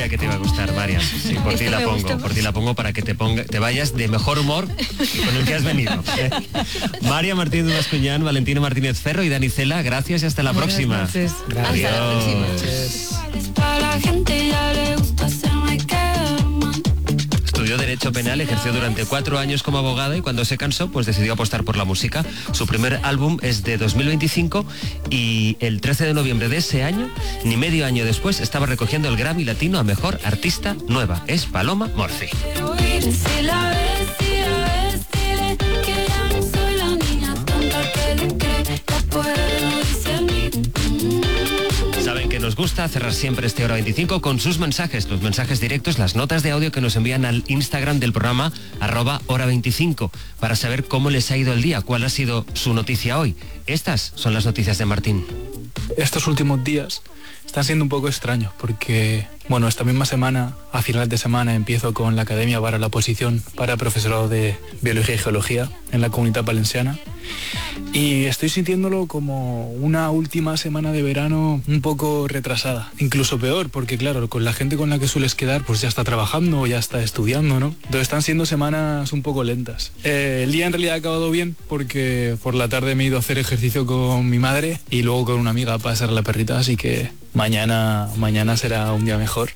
que te iba a gustar, María. Sí, por ti la pongo para que te vayas de mejor humor con el que has venido. María Martín de Bascuñán, Valentino Martínez Ferro y Dani Cela, gracias y hasta la próxima. Gracias. Adiós. Hasta la próxima. Estudió Derecho Penal, ejerció durante 4 años como abogada y cuando se cansó, pues decidió apostar por la música. Su primer álbum es de 2025 y el 13 de noviembre de ese año, ni medio año después, estaba recogiendo el Grammy Latino a Mejor Artista Nueva. Es Paloma Murphy. Saben que nos gusta cerrar siempre este Hora 25 con sus mensajes, los mensajes directos, las notas de audio que nos envían al Instagram del programa @hora25 para saber cómo les ha ido el día, cuál ha sido su noticia hoy. Estas son las noticias de Martín. Estos últimos días están siendo un poco extraños porque, bueno, esta misma semana, a finales de semana, empiezo con la Academia para la oposición para profesorado de Biología y Geología en la Comunitat Valenciana y estoy sintiéndolo como una última semana de verano un poco retrasada, incluso peor, porque claro, con la gente con la que sueles quedar pues ya está trabajando o ya está estudiando, ¿no? Entonces están siendo semanas un poco lentas. El día en realidad ha acabado bien porque por la tarde me he ido a hacer ejercicio con mi madre y luego con una amiga a pasar la perrita, así que mañana será un día mejor.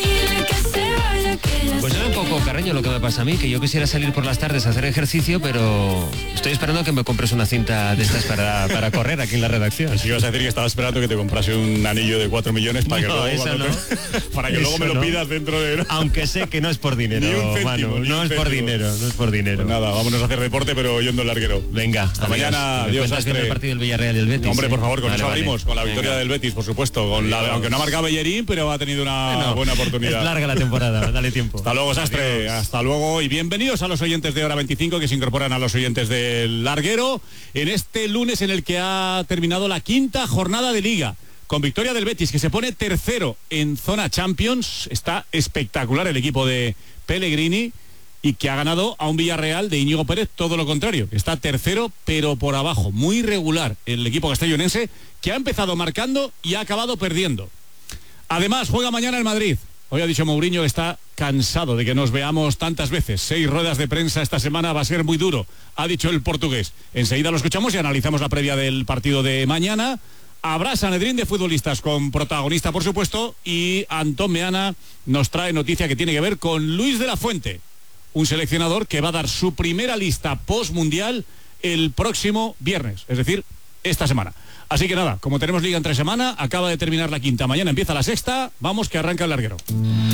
Pues era un poco Carreño lo que me pasa a mí, que yo quisiera salir por las tardes a hacer ejercicio, pero estoy esperando que me compres una cinta de estas para correr aquí en la redacción. Así ibas a decir que estaba esperando que te comprase un anillo de 4 millones para que luego, para que luego me lo pidas dentro de... Aunque sé que no es por dinero, ni un céntimo, Manu, no es por dinero. Pues nada, vámonos a hacer deporte, pero yendo al larguero. Venga, hasta mañana. Adiós, Astre. El partido del Villarreal y el Betis. Hombre, por favor, con eso vale. abrimos, con la victoria del Betis, por supuesto. Aunque no ha marcado Bellerín, pero ha tenido una buena oportunidad. Es larga la temporada, dale tiempo. Hasta luego, Sastre. Hasta luego y bienvenidos a los oyentes de Hora 25 que se incorporan a los oyentes del larguero en este lunes en el que ha terminado la 5ª jornada de Liga. Con victoria del Betis, que se pone tercero en zona Champions. Está espectacular el equipo de Pellegrini y que ha ganado a un Villarreal de Íñigo Pérez, todo lo contrario. Está tercero, pero por abajo. Muy regular el equipo castellonense, que ha empezado marcando y ha acabado perdiendo. Además, juega mañana el Madrid. Hoy ha dicho Mourinho que está cansado de que nos veamos tantas veces. 6 ruedas de prensa esta semana, va a ser muy duro, ha dicho el portugués. Enseguida lo escuchamos y analizamos la previa del partido de mañana. Habrá Sanedrín de futbolistas con protagonista, por supuesto, y Antón Meana nos trae noticia que tiene que ver con Luis de la Fuente, un seleccionador que va a dar su primera lista post-mundial el próximo viernes, es decir, esta semana. Así que nada, como tenemos liga entre semana, acaba de terminar la 5ª, mañana empieza la 6ª, vamos que arranca el larguero.